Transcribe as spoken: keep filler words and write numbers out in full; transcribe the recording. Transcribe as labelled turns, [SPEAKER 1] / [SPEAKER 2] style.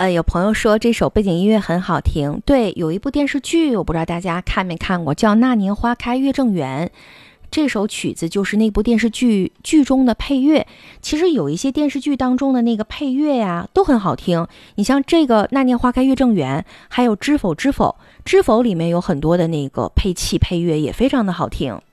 [SPEAKER 1] 呃，有朋友说这首背景音乐很好听，对，有一部电视剧，我不知道大家看没看过，叫《那年花开月正圆》。这首曲子就是那部电视剧剧中的配乐。其实有一些电视剧当中的那个配乐呀都很好听，你像这个那年花开月正圆，还有知否知否知否里面有很多的那个配器配乐也非常的好听。